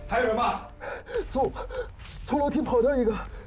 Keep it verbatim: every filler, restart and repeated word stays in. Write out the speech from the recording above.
还有人吗？ 从从楼梯跑掉一个，